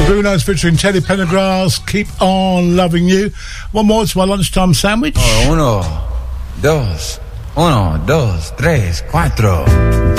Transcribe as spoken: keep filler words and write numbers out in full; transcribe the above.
Bruno's featuring Teddy Pendergrass, Keep On Loving You. One more to my lunchtime sandwich. Oh, uno, dos, uno, dos, tres, cuatro.